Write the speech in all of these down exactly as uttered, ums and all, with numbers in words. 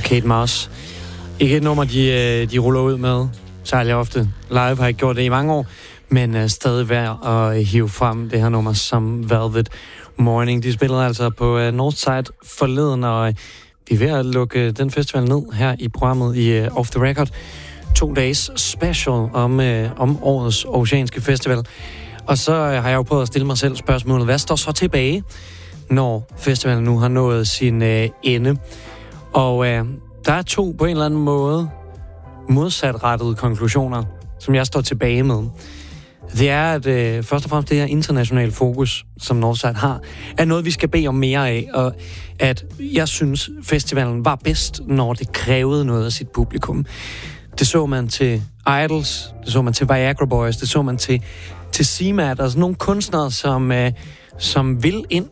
Kate Moss. Ikke et nummer, de, de ruller ud med særlig ofte. Live har ikke gjort det i mange år, men uh, stadig værd at hive frem det her nummer som Velvet Morning. De spillede altså på uh, Northside forleden, og uh, vi er ved at lukke den festival ned her i programmet i uh, Off the Record. To days special om, uh, om årets oceanske festival. Og så uh, har jeg jo prøvet at stille mig selv spørgsmålet, hvad står så tilbage, når festivalen nu har nået sin uh, ende? Og uh, der er to på en eller anden måde modsatrettede konklusioner, som jeg står tilbage med. Det er, at øh, først og fremmest det her internationale fokus, som Northside har, er noget, vi skal bede om mere af, og at jeg synes, festivalen var bedst, når det krævede noget af sit publikum. Det så man til Idols, det så man til Viagra Boys, det så man til, til C M A T, altså nogle kunstnere, som, øh, som vil ind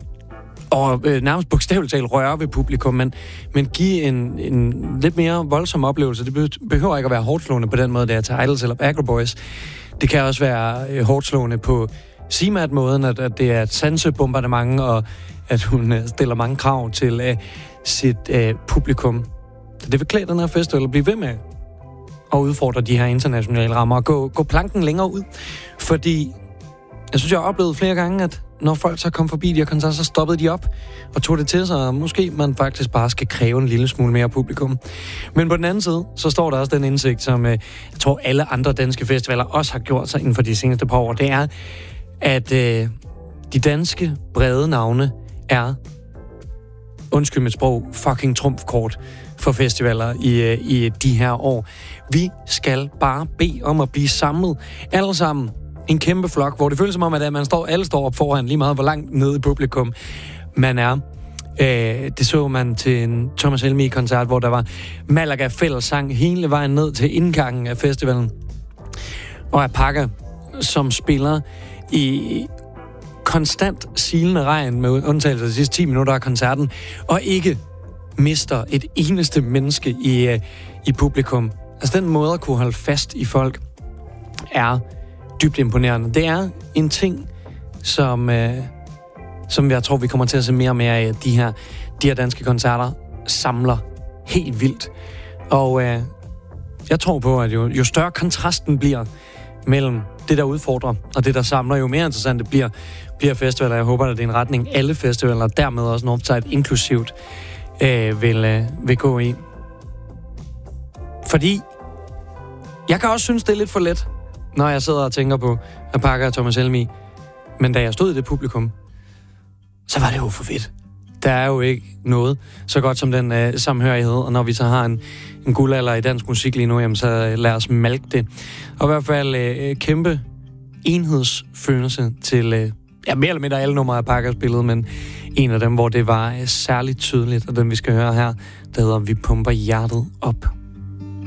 og øh, nærmest bogstaveligt talt røre ved publikum, men, men give en, en lidt mere voldsom oplevelse. Det behøver ikke at være hårdslående på den måde, det er til Idols eller Viagra Boys. Det kan også være øh, hårdslående på C M A T-måden, at, at det er et sansebombardement, og at hun øh, stiller mange krav til øh, sit øh, publikum. Så det vil klæde den her festival at blive ved med at udfordre de her internationale rammer og gå, gå planken længere ud. Fordi jeg synes, jeg har oplevet flere gange, at når folk så kom forbi de her koncerter, så stoppede de op og tog det til sig, og måske man faktisk bare skal kræve en lille smule mere publikum. Men på den anden side, så står der også den indsigt, som jeg tror alle andre danske festivaler også har gjort sig inden for de seneste par år. Det er, at øh, de danske brede navne er, undskyld mit sprog, fucking trumfkort for festivaler i, øh, i de her år. Vi skal bare bede om at blive samlet alle sammen. En kæmpe flok, hvor det føles som om, at man står, alle står op foran lige meget, hvor langt nede i publikum man er. Øh, det så man til en Thomas Helmig-koncert, hvor der var Malaga fællessang hele vejen ned til indgangen af festivalen. Og Apaka, som spiller i konstant silende regn, med undtagelse af de sidste ti minutter af koncerten, og ikke mister et eneste menneske i, i publikum. Altså den måde at kunne holde fast i folk er dybt imponerende. Det er en ting, som, øh, som jeg tror, vi kommer til at se mere og mere af, at de her, de her danske koncerter samler helt vildt. Og øh, jeg tror på, at jo, jo større kontrasten bliver mellem det, der udfordrer, og det, der samler, jo mere interessant det bliver, bliver festivaler. Jeg håber, at det er en retning, alle festivaler, dermed også Northside inklusivt, øh, vil, øh, vil gå i. Fordi jeg kan også synes, det er lidt for let, når jeg sidder og tænker på Apaka og Thomas Helmig. Men da jeg stod i det publikum, så var det jo for fedt. Der er jo ikke noget så godt som den øh, samhørighed, og når vi så har en, en guldalder i dansk musik lige nu, jamen, så øh, lad os malke det. Og i hvert fald øh, kæmpe enhedsfølelse til øh, ja, mere eller mindre alle numre af Apakas billede, men en af dem, hvor det var øh, særligt tydeligt, og den vi skal høre her, der hedder Vi pumper hjertet op.